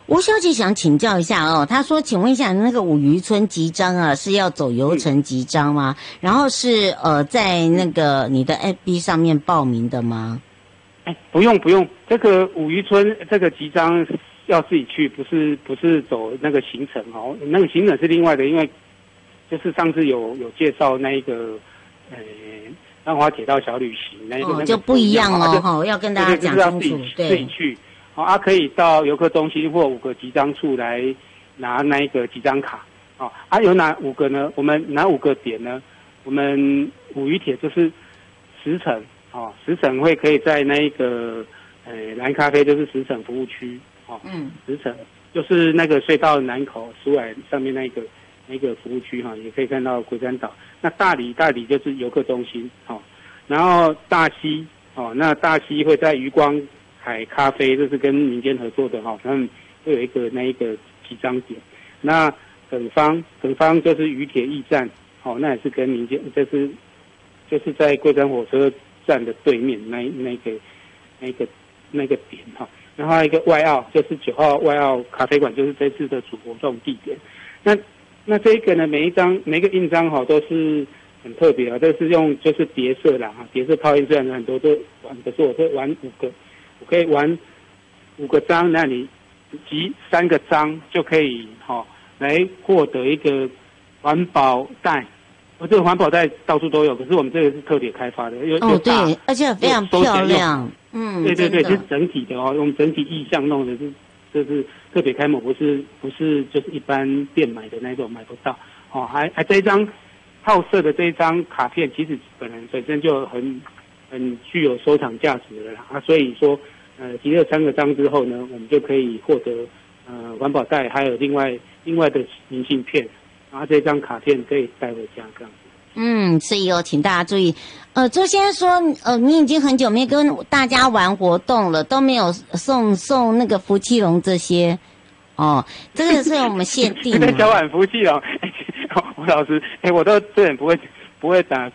吴小姐想请教一下哦，她说，请问一下，那个五渔村集章啊，是要走游程集章吗？然后是在那个你的 FB 上面报名的吗？ 不用，这个五渔村这个集章要自己去，不是走那个行程哦，那个行程是另外的，因为就是上次有介绍那一个浪花铁道小旅行那个就不一样哦，要跟大家讲清楚， 对，自己去。可以到游客中心或5个集章处来拿那一个集章卡。有哪5个呢？我们哪5个点呢？我们五渔铁就是10城，10城会可以在那一个蓝咖啡就是10城服务区，10城就是那个隧道南口出来上面那个服务区也可以看到龟山岛。那大理就是游客中心然后大溪那大溪会在渔光海咖啡，这是跟民间合作的他们会有一个集章点。那耿方就是渔铁驿站，那也是跟民间，就是在龟山火车站的对面那个点然后还有一个外澳，就是9号外澳咖啡馆，就是这次的主活动地点。那这一个呢，每个印章都是很特别这是用就是叠色啦叠色泡印，虽然很多都玩，可是我会玩5个。我可以玩5个章，那你集3个章就可以来获得一个环保袋。这个环保袋到处都有，可是我们这个是特别开发的， 对，而且非常漂亮。 对，是整体的我们整体意象弄的就是特别开模，不是就是一般店买的那种买不到还这一张套色的这一张卡片，其实本身就很具有收藏价值的啦所以说集了3个章之后呢，我们就可以获得环保袋，还有另外的明信片，然后这张卡片可以带回家这样子。 所以请大家注意，周先生说，你已经很久没跟大家玩活动了，都没有送那个福气龙这些这个是我们限定的。 小碗福气龙，吴老师，我都这人不会打，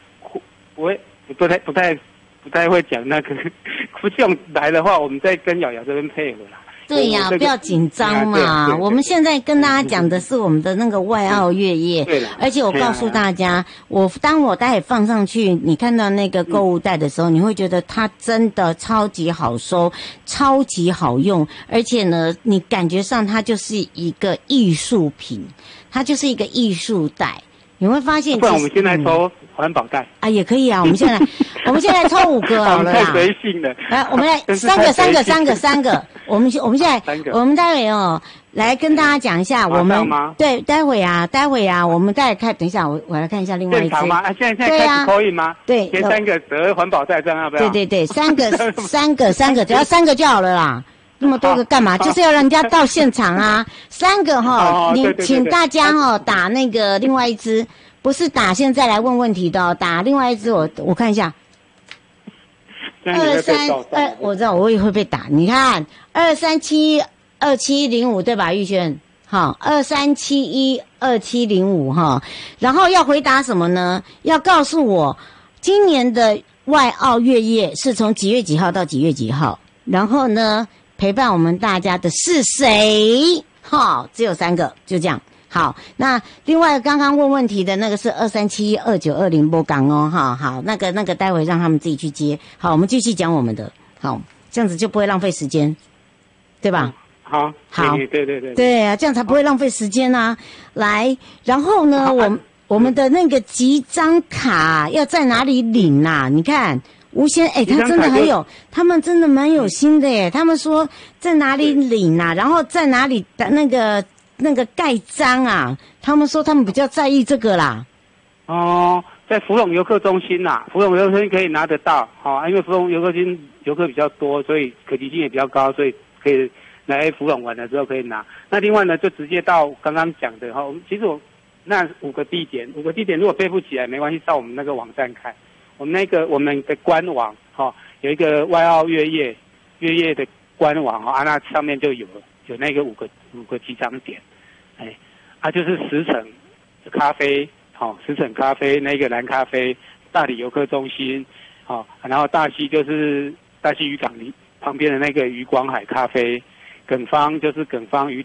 不太会讲那个福气龙来的话，我们再跟瑶瑶这边配合啦。 对呀，不要紧张嘛。我们现在跟大家讲的是我们的那个外澳月夜，而且我告诉大家，当我待会放上去，你看到那个购物袋的时候，你会觉得它真的超级好收，超级好用，而且呢，你感觉上它就是一个艺术品，它就是一个艺术袋。你会发现， 不然我们现在抽环保袋也可以啊。我们现在抽5个好了啦。 太随性了。 来，我们来3个。我们现在我们待会来跟大家讲一下我们对待会我们再看，等一下我来看一下另外一只吗？现在开始扣印吗？ 对， 填3个折环保袋，这样要不要？ 对，3个，只要3个就好了啦。那么多个干嘛？就是要让人家到现场啊！3个你请大家打那个另外一只，不是打现在来问问题的打另外一只。我看一下，232，我知道我也会被打。你看2372705对吧？玉轩，23712705然后要回答什么呢？要告诉我今年的外澳月夜是从几月几号到几月几号，然后呢？陪伴我们大家的是谁？只有3个，就这样。好，那另外刚刚问题的那个是2372920波港好，那个待会让他们自己去接。好，我们继续讲我们的。好，这样子就不会浪费时间，对吧？ 好， 对啊，这样才不会浪费时间啊。来，然后呢，我们的那个集章卡要在哪里领啊？你看。吴先他真的很有，他们真的蛮有心的耶。他们说在哪里领啊，然后在哪里的那个盖章啊，他们说他们比较在意这个啦。 在福隆游客中心啦，福隆游客中心可以拿得到，因为福隆游客中心游客比较多，所以可及性也比较高，所以可以来福隆玩的时候可以拿。那另外呢，就直接到刚刚讲的其实那5个地点如果背不起来没关系，到我们那个网站看。我们的官网有一个外澳月夜的官网那上面就有那个5个集章点，就是10城咖啡10城咖啡那个蓝咖啡，大理游客中心然后大溪就是大溪渔港旁边的那个渔光海咖啡，耿方就是耿方渔